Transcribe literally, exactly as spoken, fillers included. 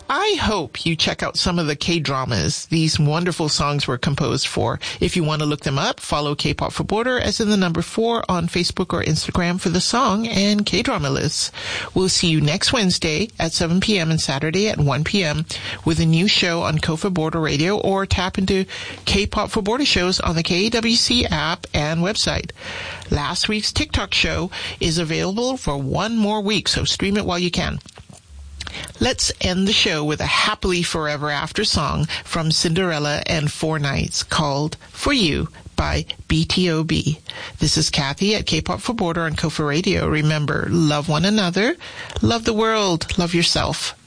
I hope you check out some of the K-dramas these wonderful songs were composed for. If you want to look them up, follow K-Pop for Border as in the number four on Facebook or Instagram for the song and K-drama lists. We'll see you next Wednesday at seven p.m. and Saturday at one p.m. with a new show on K for Border Radio, or tap into K-Pop for Border shows on the K A W C app and website. Last week's TikTok show is available for one more week, so stream it while you can. Let's end the show with a happily forever after song from Cinderella and Four Knights called For You by B T O B. This is Kathy at K-Pop for Border on K O F A Radio. Remember, love one another, love the world, love yourself.